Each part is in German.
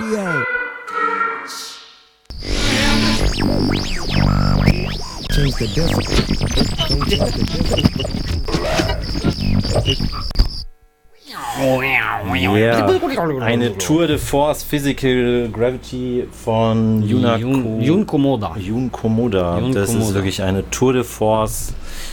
Radio. Change the Yeah. Eine Tour de Force Physical Gravity von Jun Komoda. Das ist wirklich eine Tour de Force.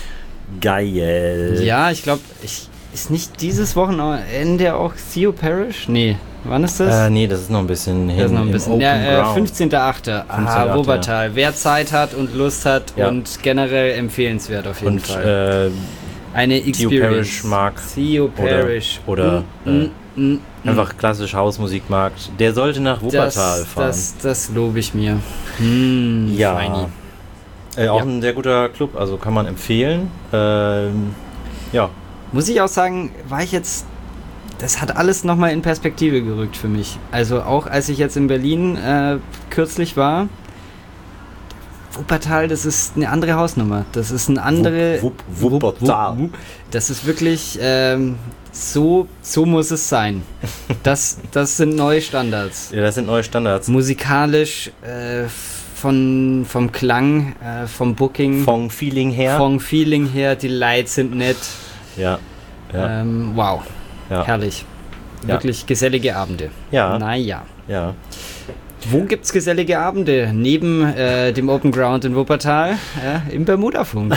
Geil. Ja, ich glaube, ist nicht dieses Wochenende auch Theo Parrish? Nee, wann ist das? Nee, das ist noch ein bisschen hin. Das ist noch ein bisschen. Ja, 15.8. 15.8. Wuppertal. Wer Zeit hat und Lust hat und generell empfehlenswert auf jeden Fall. Eine Experience. Theo Parrish mag. Theo Parrish. Oder einfach klassisch Hausmusik mag. Der sollte nach Wuppertal fahren. Das lobe ich mir. Ja. Feini. Auch ein sehr guter Club, also kann man empfehlen. Ja. Muss ich auch sagen, das hat alles nochmal in Perspektive gerückt für mich. Also auch als ich jetzt in Berlin kürzlich war, Wuppertal, das ist eine andere Hausnummer. Das ist eine andere... Wuppertal. Das ist wirklich... So muss es sein. Das sind neue Standards. Ja, das sind neue Standards. Musikalisch, vom Klang, vom Booking. Vom Feeling her. Die Lights sind nett. Ja. Wow. Ja. Herrlich. Ja. Wirklich gesellige Abende. Ja. Naja. Ja. Wo gibt's gesellige Abende? Neben dem Open Ground in Wuppertal? Im Bermudafunk.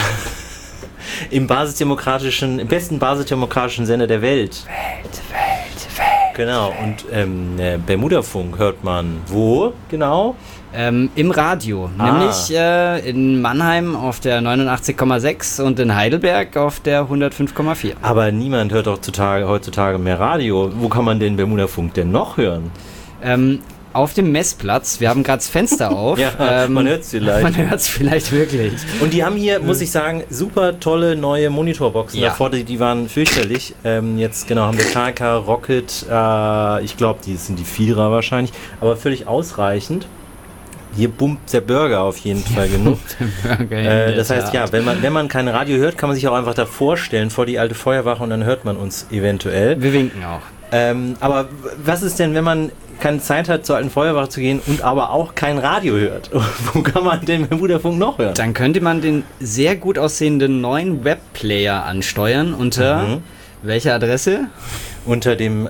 Im besten basisdemokratischen Sender der Welt. Welt. Genau. Und Bermudafunk hört man wo genau? Im Radio. Nämlich in Mannheim auf der 89,6 und in Heidelberg auf der 105,4. Aber niemand hört doch heutzutage mehr Radio. Wo kann man den Bermudafunk denn noch hören? Auf dem Messplatz. Wir haben gerade das Fenster auf. Ja, man hört es vielleicht. Man hört es vielleicht wirklich. Und die haben hier, muss ich sagen, super tolle neue Monitorboxen. Ja. Davor, die waren fürchterlich. Jetzt genau haben wir KK, Rocket, ich glaube, die sind die Vierer wahrscheinlich, aber völlig ausreichend. Hier pumpt der Burger auf jeden Fall genug. Das heißt, ja, wenn man kein Radio hört, kann man sich auch einfach davor stellen, vor die alte Feuerwache und dann hört man uns eventuell. Wir winken auch. Aber was ist denn, wenn man keine Zeit hat, zur alten Feuerwache zu gehen und aber auch kein Radio hört? Wo kann man den Bermudafunk noch hören? Dann könnte man den sehr gut aussehenden neuen Webplayer ansteuern unter welcher Adresse? Unter dem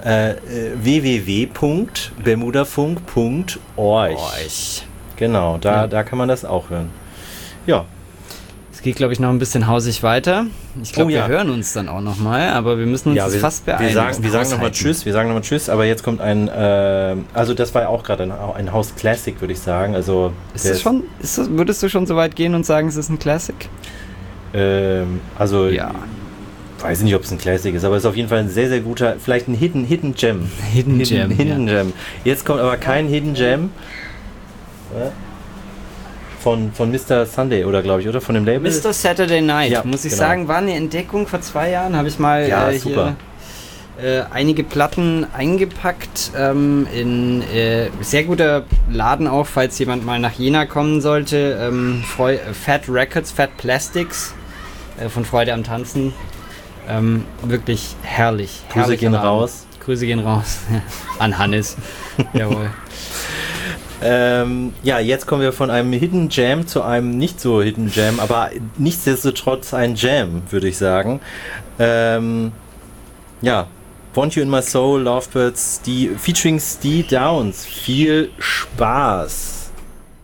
www.bermudafunk.org. Genau, da kann man das auch hören. Ja. Es geht, glaube ich, noch ein bisschen hausig weiter. Ich glaube, wir hören uns dann auch noch mal, aber wir müssen uns fast beeilen. Wir sagen nochmal Tschüss, aber jetzt kommt also das war ja auch gerade ein House Classic, würde ich sagen. Also würdest du schon so weit gehen und sagen, es ist ein Classic? Ja. Weiß nicht, ob es ein Classic ist, aber es ist auf jeden Fall ein sehr, sehr guter, vielleicht ein Hidden Gem. Hidden Gem. Jetzt kommt aber kein Hidden Gem. Von Mr. Sunday oder von dem Label? Mr. Saturday Night, ja, muss ich sagen, war eine Entdeckung vor 2 Jahren. Habe ich mal hier einige Platten eingepackt. In sehr guter Laden auch, falls jemand mal nach Jena kommen sollte. Fat Records, Fat Plastics von Freude am Tanzen. Wirklich herrlich. Grüße gehen raus. An Hannes. Jawohl. Jetzt kommen wir von einem Hidden Jam zu einem nicht so Hidden Jam, aber nichtsdestotrotz ein Jam, würde ich sagen. Want You in My Soul, Lovebirds, featuring Steve Downs. Viel Spaß!